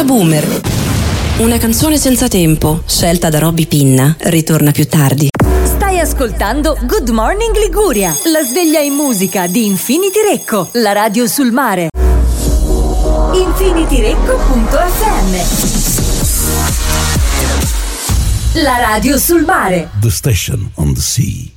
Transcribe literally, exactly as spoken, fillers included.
Boomer. Una canzone senza tempo, scelta da Robby Pinna, ritorna più tardi. Stai ascoltando Good Morning Liguria, la sveglia in musica di Infinity Recco, la radio sul mare. infinityrecco punto effe emme, la radio sul mare. The station on the sea.